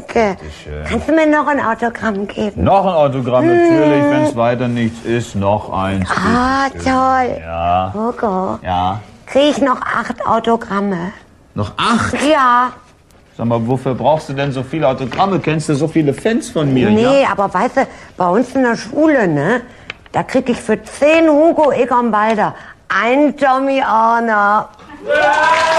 danke. Bitteschön. Kannst du mir noch ein Autogramm geben? Noch ein Autogramm, natürlich, wenn es weiter nichts ist, noch eins. Ah, bitteschön. toll. Ja, Hugo, ja. krieg ich noch 8 Autogramme? Noch 8? Ja. Sag mal, wofür brauchst du denn so viele Autogramme? Kennst du so viele Fans von mir? Nee, Ja? aber weißt du, bei uns in der Schule, ne, da krieg ich für 10 Hugo Egon Balder ein Tommy Arner.